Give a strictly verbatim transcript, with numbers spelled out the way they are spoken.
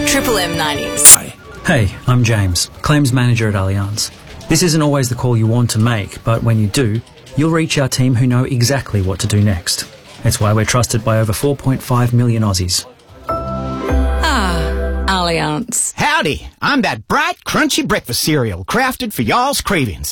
Triple M nineties. Hi. Hey, I'm James, Claims Manager at Allianz. This isn't always the call you want to make, but when you do, you'll reach our team who know exactly what to do next. It's why we're trusted by over four point five million Aussies. Ah, Allianz. Howdy, I'm that bright, crunchy breakfast cereal crafted for y'all's cravings.